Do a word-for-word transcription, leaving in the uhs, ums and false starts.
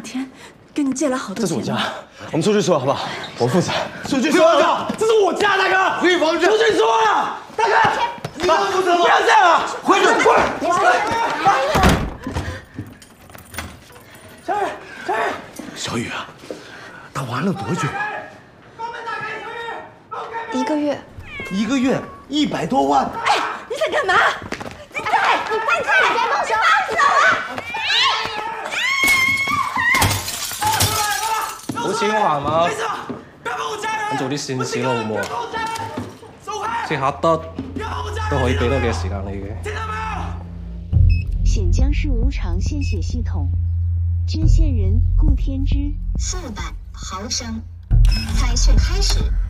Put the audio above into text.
天跟你借了好多钱。 这是我家，我们出去说好不好？我负责。 出去说了，这是我家，大哥。回房子。出去说了，大哥。你能负责吗？不要这样啊！回去，过来。小雨，小雨，小雨啊，他玩了多久啊？ 一个月。 一个月一百多万。 哎，你在干嘛？你在，你放开，别动手，放手啊！ 好錢還嘛？ 沒事，不要幫我加人。 咁做啲善事咯，好唔好啊？即刻得都可以俾多幾多時間你嘅。 聽到沒有？ 显江市无偿献血系统，捐献人顾天之。 四百毫升，采血开始。